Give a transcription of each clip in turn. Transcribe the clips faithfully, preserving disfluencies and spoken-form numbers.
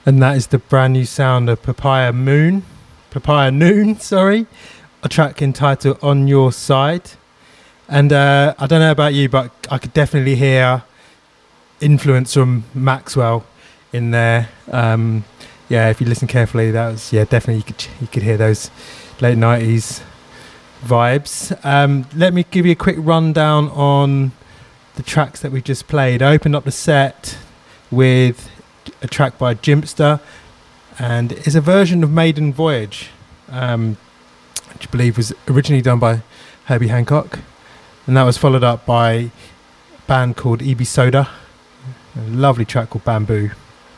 And that is the brand new sound of Papaya Moon, Papaya Noon, sorry, a track entitled On Your Side. And uh, I don't know about you, but I could definitely hear influence from Maxwell in there. Um, yeah, if you listen carefully, that was, yeah, definitely you could, you could hear those late nineties vibes. Um, let me give you a quick rundown on the tracks that we just played. I opened up the set with a track by Jimpster, and it's a version of Maiden Voyage, um, which I believe was originally done by Herbie Hancock, and that was followed up by a band called E B Soda, a lovely track called Bamboo.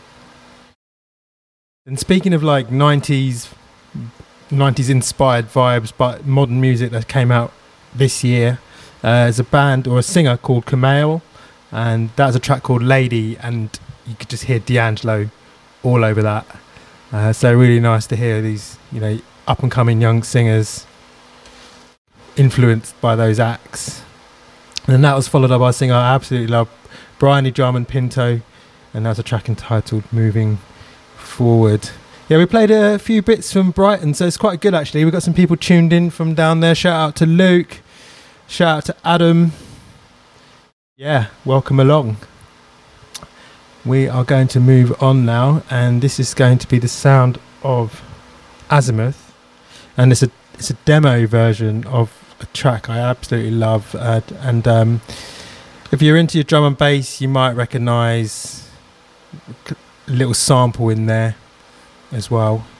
And speaking of like nineties nineties inspired vibes but modern music that came out this year, uh, there's a band or a singer called Kamale, and that's a track called Lady, and you could just hear D'Angelo all over that. Uh, so really nice to hear these, you know, up and coming young singers influenced by those acts. And that was followed up by a singer I absolutely love, Bryony Drummond Pinto, and that's a track entitled Moving Forward. Yeah, we played a few bits from Brighton, so it's quite good actually. We've got some people tuned in from down there. Shout out to Luke, shout out to Adam. Yeah, welcome along. We are going to move on now, and this is going to be the sound of Azimuth, and it's a it's a demo version of a track I absolutely love, uh, and um, if you're into your drum and bass, you might recognise a little sample in there as well.